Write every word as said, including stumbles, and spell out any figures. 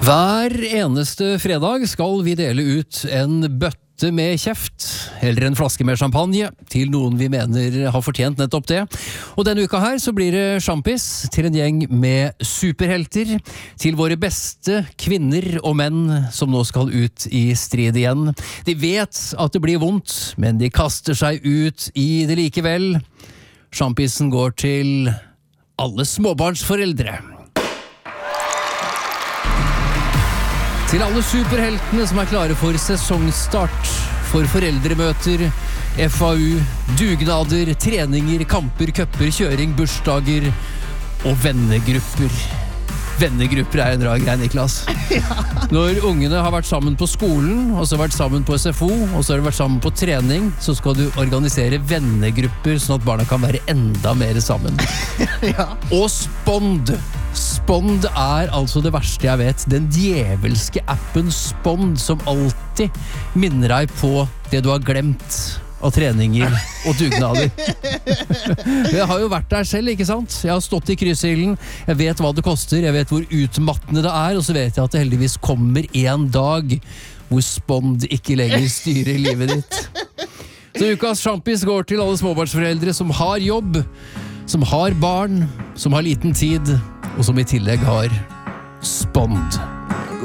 Hver eneste fredag skal vi dele ut en bøtte med kjeft, eller en flaske med champagne, til noen vi mener har fortjent nettopp det. Og denne uka her så blir det sjampis til en gjeng med superhelter, til våre beste kvinner og menn som nå skal ut i strid igjen. De vet at det blir vondt, men de kaster seg ut i det likevel. Sjampisen går til alle småbarnsforeldre. Til alle superheltene som er klare for sesongstart, for foreldremøter, F A U, dugnader, treninger, kamper, køpper, kjøring, bursdager og vennegrupper. Vennegrupper er en rar greie, Niklas. Ja. Når ungene har vært sammen på skolen, og så har vært sammen på S F O, og så har de vært sammen på trening, så skal du organisere vennegrupper sånn at barna kan være enda mer sammen. Ja. Og Spond. Spond er altså det verste jeg vet. Den djevelske appen Spond som alltid minner deg på det du har glemt av treninger og dugnader. Jeg har jo vært der selv, ikke sant? Jeg har stått i kryssilden, jeg vet hva det koster, jeg vet hvor utmattende det er, og så vet jeg at det heldigvis kommer en dag hvor Spond ikke lenger styrer livet ditt. Så ukas sjampis går til alle småbarnsforeldre som har jobb, som har barn, som har liten tid, og som i tillegg har Spond.